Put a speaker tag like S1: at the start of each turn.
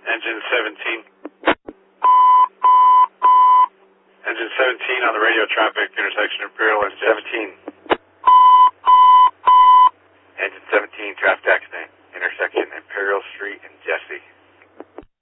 S1: Engine 17. Engine 17 on the radio traffic, intersection Imperial and 17. Engine 17, traffic accident, intersection Imperial Street and Jesse.